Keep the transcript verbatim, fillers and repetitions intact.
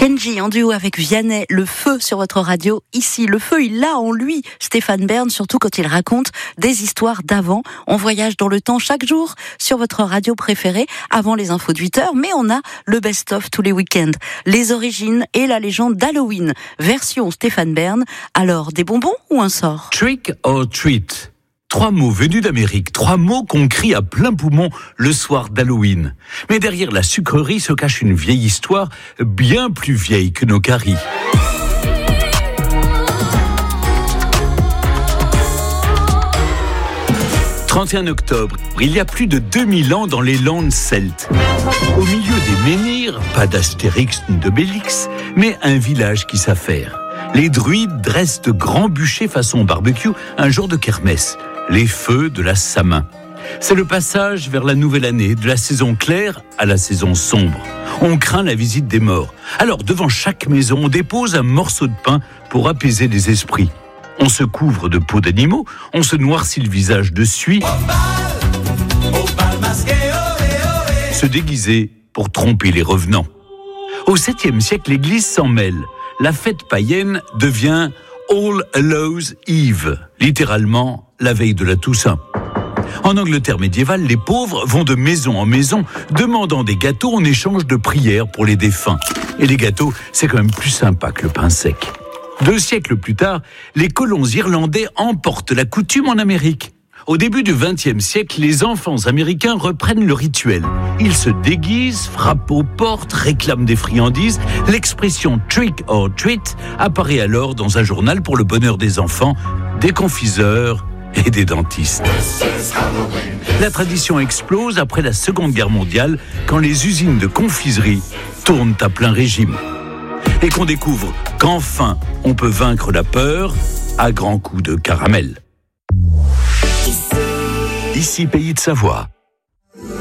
Kenji en duo avec Vianney, le feu sur votre radio. Ici, le feu, il l'a en lui, Stéphane Bern, surtout quand il raconte des histoires d'avant. On voyage dans le temps chaque jour sur votre radio préférée, avant les infos de huit heures, mais on a le best-of tous les week-ends. Les origines et la légende d'Halloween, version Stéphane Bern. Alors, des bonbons ou un sort? Trick or treat. Trois mots venus d'Amérique, trois mots qu'on crie à plein poumon le soir d'Halloween. Mais derrière la sucrerie se cache une vieille histoire, bien plus vieille que nos caries. trente et un octobre, il y a plus de deux mille ans dans les Landes celtes. Au milieu des menhirs, pas d'Astérix ni d'Obélix, mais un village qui s'affaire. Les druides dressent de grands bûchers façon barbecue un jour de kermesse. Les feux de la Samin. C'est le passage vers la nouvelle année, de la saison claire à la saison sombre. On craint la visite des morts. Alors, devant chaque maison, on dépose un morceau de pain pour apaiser les esprits. On se couvre de peaux d'animaux, on se noircit le visage de suie. Au bal, au bal masqué, olé, olé. Se déguiser pour tromper les revenants. Au septième siècle, l'Église s'en mêle. La fête païenne devient All Hallows Eve, littéralement la veille de la Toussaint. En Angleterre médiévale, les pauvres vont de maison en maison demandant des gâteaux en échange de prières pour les défunts. Et les gâteaux, c'est quand même plus sympa que le pain sec. Deux siècles plus tard, les colons irlandais emportent la coutume en Amérique. Au début du vingtième siècle, les enfants américains reprennent le rituel. Ils se déguisent, frappent aux portes, réclament des friandises. L'expression « trick or treat » apparaît alors dans un journal pour le bonheur des enfants, des confiseurs et des dentistes. La tradition explose après la Seconde Guerre mondiale, quand les usines de confiserie tournent à plein régime. Et qu'on découvre qu'enfin, on peut vaincre la peur à grands coups de caramel. Ici, Pays de Savoie.